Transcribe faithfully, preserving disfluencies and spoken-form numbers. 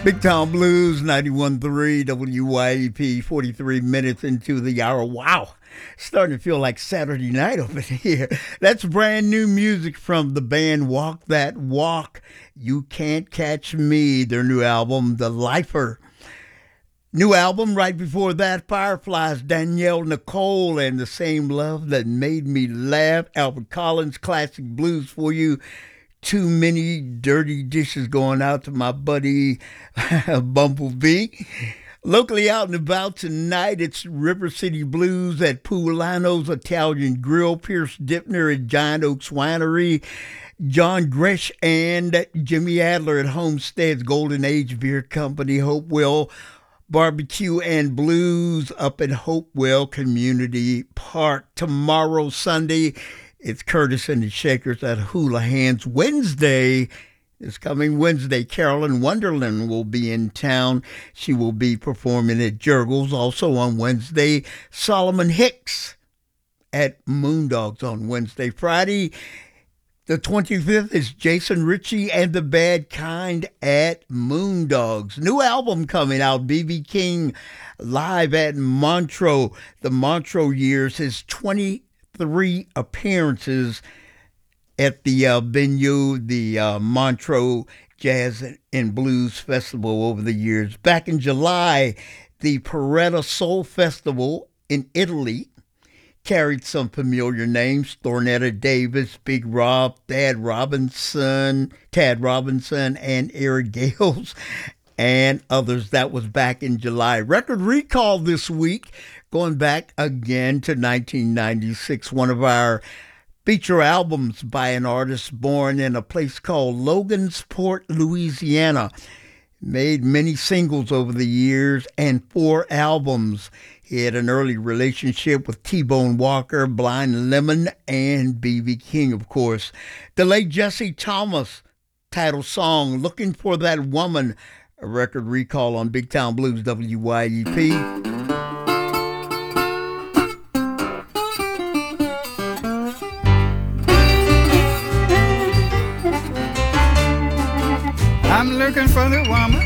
Big Town Blues, ninety-one point three W Y E P, forty-three minutes into the hour. Wow, starting to feel like Saturday night over here. That's brand new music from the band Walk That Walk. You Can't Catch Me, their new album, The Lifer. New album right before that, Fireflies, Danielle Nicole, and The Same Love That Made Me Laugh. Albert Collins, classic blues for you. Too many dirty dishes going out to my buddy Bumblebee. Locally out and about tonight, it's River City Blues at Poolano's Italian Grill, Pierce Dipner at Giant Oaks Winery, John Gresh and Jimmy Adler at Homestead's Golden Age Beer Company, Hopewell Barbecue and Blues up at Hopewell Community Park. Tomorrow, Sunday, it's Curtis and the Shakers at Hula Hands. Wednesday, this coming Wednesday, Carolyn Wonderland will be in town. She will be performing at Jurgles. Also on Wednesday, Solomon Hicks at Moondogs on Wednesday. Friday, the twenty-fifth, is Jason Ritchie and the Bad Kind at Moondogs. New album coming out, B B King live at Montreux. The Montreux years, his twenty-three appearances at the uh, venue, the uh, Montreux Jazz and Blues Festival over the years. Back in July, the Paretta Soul Festival in Italy carried some familiar names: Thornetta Davis, Big Rob, Thad Robinson, Tad Robinson, and Eric Gales, and others. That was back in July. Record recall this week, going back again to nineteen ninety-six, one of our feature albums by an artist born in a place called Logansport, Louisiana. Made many singles over the years and four albums. He had an early relationship with T-Bone Walker, Blind Lemon, and B B King, of course. The late Jesse Thomas, title song, Looking for That Woman, a record recall on Big Town Blues, W Y E P. I'm looking for the woman